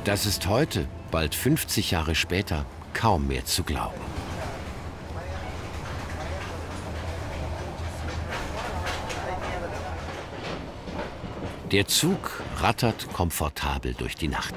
Das ist heute, bald 50 Jahre später, kaum mehr zu glauben. Der Zug rattert komfortabel durch die Nacht.